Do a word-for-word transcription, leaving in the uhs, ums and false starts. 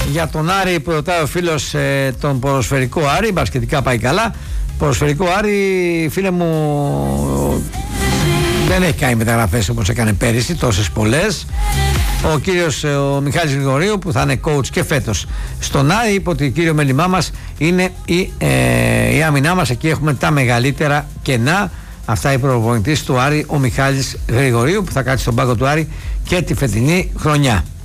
Για τον Άρη που ρωτάει ο φίλος, ε, τον ποδοσφαιρικό Άρη, μπασκετικά πάει καλά. Ποδοσφαιρικό Άρη, φίλε μου, δεν έχει κάνει μεταγραφές όπως έκανε πέρυσι, τόσες πολλές. Ο κύριος ο Μιχάλης Γρηγορίου, που θα είναι coach και φέτος στον Άρη, είπε ότι κύριο μέλημά μας είναι η, ε, η άμυνά μας. Εκεί έχουμε τα μεγαλύτερα κενά. Αυτά η προπονητής του Άρη, ο Μιχάλης Γρηγορίου, που θα κάτσει στον πάγκο του Άρη και τη φετινή χρονιά.